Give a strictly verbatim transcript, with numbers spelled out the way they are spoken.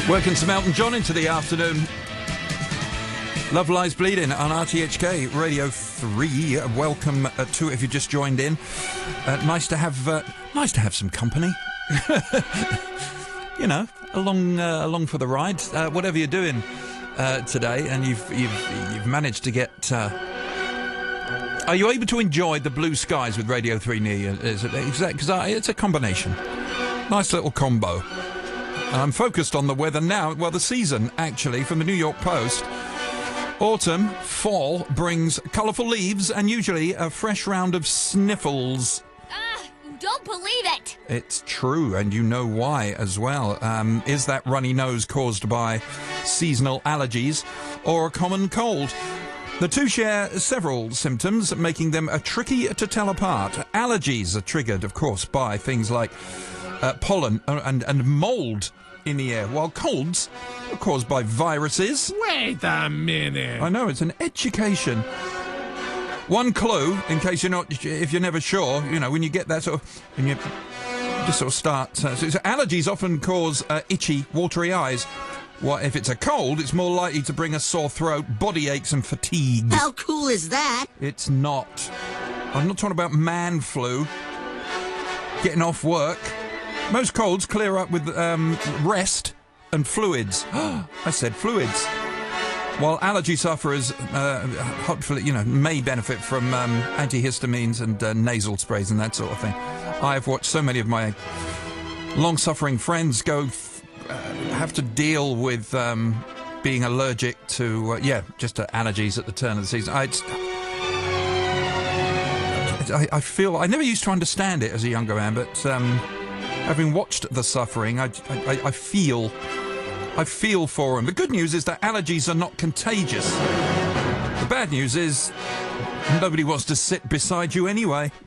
Working some Elton John into the afternoon. Love Lies Bleeding on R T H K Radio three. Welcome uh, to if you just joined in. Uh, nice to have uh, nice to have some company. You know, along uh, along for the ride. Uh, whatever you're doing uh, today, and you've you've you've managed to get. Uh, are you able to enjoy the blue skies with Radio three near you? Is it? Because it's a combination. Nice little combo. And I'm focused on the weather now. Well, the season, actually, from the New York Post. Autumn, fall brings colourful leaves and usually a fresh round of sniffles. Ah, you don't believe it. It's true, and you know why as well. Um, is that runny nose caused by seasonal allergies or a common cold? The two share several symptoms, making them a tricky to tell apart. Allergies are triggered, of course, by things like Uh, pollen and, and mould in the air, while colds are caused by viruses. Wait a minute. I know, it's an education. One clue, in case you're not, if you're never sure, you know, when you get that sort of, when you just sort of start, uh, so, so allergies often cause uh, itchy, watery eyes. What if it's a cold? It's more likely to bring a sore throat, body aches, and fatigue. How cool is that? It's not. I'm not talking about man flu. Getting off work. Most colds clear up with um, rest and fluids. I said fluids. While allergy sufferers, uh, hopefully, you know, may benefit from um, antihistamines and uh, nasal sprays and that sort of thing. I've watched so many of my long-suffering friends go f- uh, have to deal with um, being allergic to, uh, yeah, just to allergies at the turn of the season. I, it's, I, I feel I never used to understand it as a younger man, but. Um, Having watched the suffering, I, I, I feel, I feel for them. The good news is that allergies are not contagious. The bad news is nobody wants to sit beside you anyway.